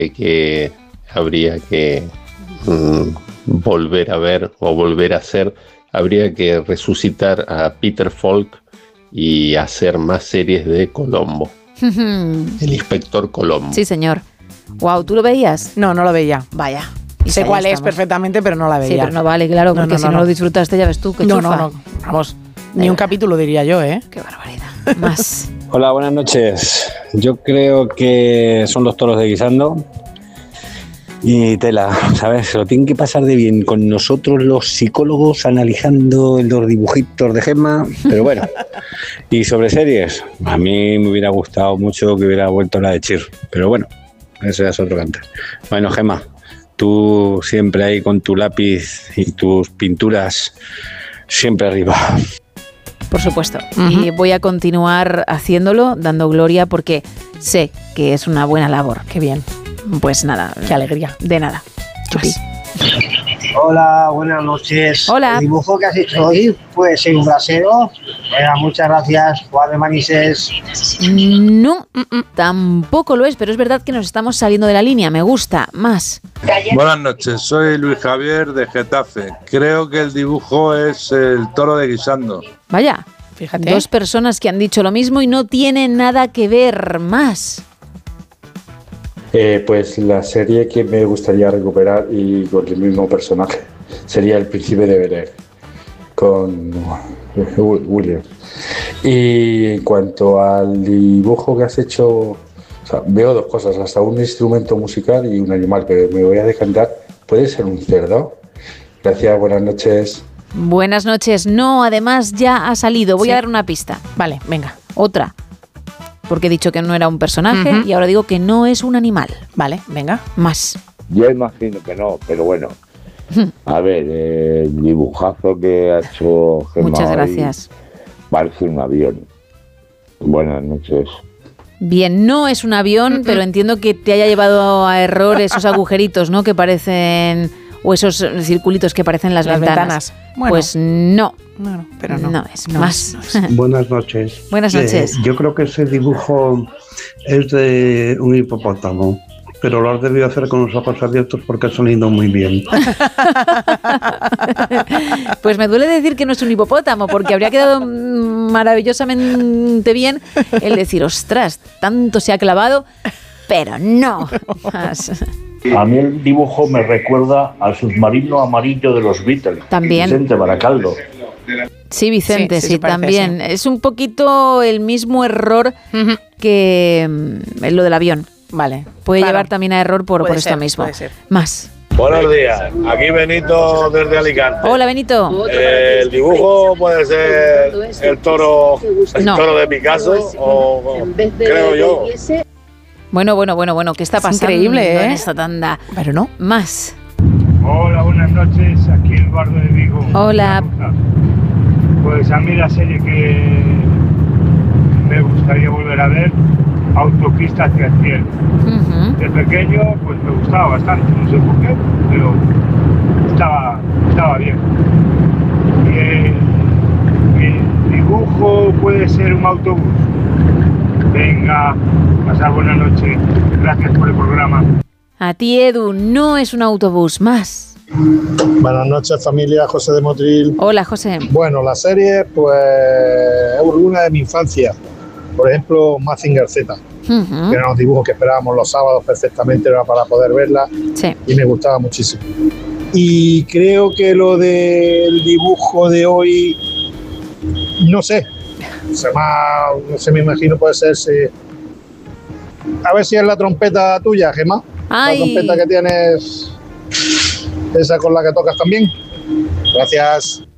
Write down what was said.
que habría que volver a ver o volver a hacer, habría que resucitar a Peter Falk y hacer más series de Colombo. El inspector Colombo. Sí, señor. Wow, ¿tú lo veías? No, no lo veía. Vaya. Sé cuál es perfectamente, pero no la veía. Sí, pero no vale, claro, porque si no lo disfrutaste, ya ves tú, qué chufa. No. Vamos, ni un capítulo diría yo, ¿eh? Qué barbaridad. Más. Hola, buenas noches. Yo creo que son los toros de guisando. Y tela, ¿sabes? Se lo tienen que pasar de bien con nosotros los psicólogos analizando los dibujitos de Gemma, pero bueno. Y sobre series, a mí me hubiera gustado mucho que hubiera vuelto la de Chir, pero bueno, eso ya es otro cantar. Bueno, Gemma, tú siempre ahí con tu lápiz y tus pinturas, siempre arriba. Por supuesto. Y voy a continuar haciéndolo, dando gloria, porque sé que es una buena labor. Qué bien. Pues nada. Qué alegría. De nada. Chupi. Hola, buenas noches. Hola. El dibujo que has hecho hoy puede ser un brasero. Muchas gracias, Juan de Manises. No, tampoco lo es, pero es verdad que nos estamos saliendo de la línea. Me gusta. Más. Buenas noches, soy Luis Javier de Getafe. Creo que el dibujo es el toro de guisando. Vaya. Fíjate. 2 personas que han dicho lo mismo y no tienen nada que ver. Más. Pues la serie que me gustaría recuperar y con el mismo personaje sería El Príncipe de Bel-Air con William. Y en cuanto al dibujo que has hecho, o sea, veo 2 cosas, hasta un instrumento musical y un animal, pero me voy a decantar. ¿Puede ser un cerdo? Gracias, buenas noches. Buenas noches. No, además ya ha salido. Voy a dar una pista. Vale, venga. Otra. Porque he dicho que no era un personaje y ahora digo que no es un animal. Vale, venga. Más. Yo imagino que no, pero bueno. A ver, el dibujazo que ha hecho Gemma. Muchas gracias. Parece un avión. Buenas noches. Bien, no es un avión, pero entiendo que te haya llevado a error esos agujeritos, ¿no? Que parecen, o esos circulitos que parecen las ventanas. Bueno, pues no. No, pero no. No es más. Buenas noches. Buenas noches. Yo creo que ese dibujo es de un hipopótamo, pero lo has debido hacer con los ojos abiertos porque ha salido muy bien. Pues me duele decir que no es un hipopótamo, porque habría quedado maravillosamente bien el decir, ostras, tanto se ha clavado, pero no. A mí el dibujo me recuerda al submarino amarillo de los Beatles. También. Vicente Baracaldo. Sí, Vicente, sí, parece, también. sí. Es un poquito el mismo error que lo del avión. Vale. Puede llevar también a error por esto mismo. Puede ser. Más. Buenos días, aquí Benito desde Alicante. Hola, Benito. El dibujo puede ser el toro de Picasso o creo yo. Bueno, ¿qué está pasando? Increíble, ¿eh? En esta tanda? Pero no. Más. Hola, buenas noches, aquí Eduardo de Vigo. Hola. Pues a mí la serie que me gustaría volver a ver, Autopista hacia el cielo. De pequeño pues me gustaba bastante, no sé por qué, pero estaba bien. Y el dibujo puede ser un autobús. Venga, pasar buena noche. Gracias por el programa. A ti, Edu, no es un autobús. Más. Buenas noches, familia. José de Motril. Hola, José. Bueno, la serie, pues, es una de mi infancia. Por ejemplo, Mazinger Z. Que eran los dibujos que esperábamos los sábados perfectamente, era para poder verla. Sí. Y me gustaba muchísimo. Y creo que lo del dibujo de hoy, no sé, me imagino puede ser a ver si es la trompeta tuya, Gemma. Ay. La trompeta que tienes, esa con la que tocas también. Gracias.